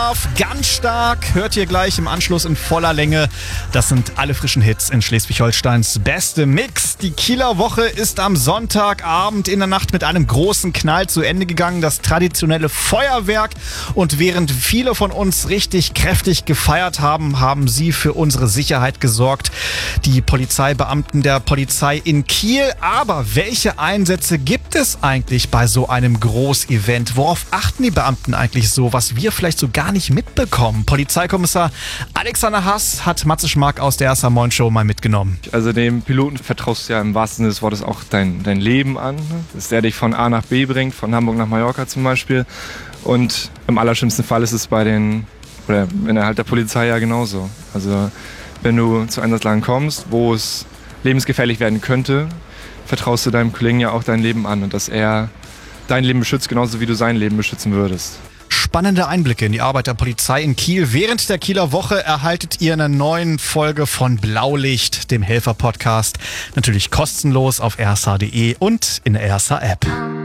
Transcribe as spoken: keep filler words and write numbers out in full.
Ganz stark, hört ihr gleich im Anschluss in voller Länge. Das sind alle frischen Hits in Schleswig-Holsteins beste Mix. Die Kieler Woche ist am Sonntagabend in der Nacht mit einem großen Knall zu Ende gegangen. Das traditionelle Feuerwerk. Und während viele von uns richtig kräftig gefeiert haben, haben sie für unsere Sicherheit gesorgt. Die Polizeibeamten der Polizei in Kiel. Aber welche Einsätze gibt es eigentlich bei so einem Großevent? Worauf achten die Beamten eigentlich so, was wir vielleicht so gar nicht mitbekommen? Polizeikommissar Alexander Hass hat Matze Schmark aus der Erster Moin Show mal mitgenommen. Also dem Piloten vertraust du ja im wahrsten Sinne des Wortes auch dein, dein Leben an, dass der dich von A nach B bringt, von Hamburg nach Mallorca zum Beispiel. Und im allerschlimmsten Fall ist es bei den, oder in der halt der Polizei ja genauso. Also wenn du zu Einsatzlagen kommst, wo es lebensgefährlich werden könnte, vertraust du deinem Kollegen ja auch dein Leben an und dass er dein Leben beschützt, genauso wie du sein Leben beschützen würdest. Spannende Einblicke in die Arbeit der Polizei in Kiel. Während der Kieler Woche erhaltet ihr eine neue Folge von Blaulicht, dem Helfer-Podcast. Natürlich kostenlos auf r s h punkt d e und in der R S H-App.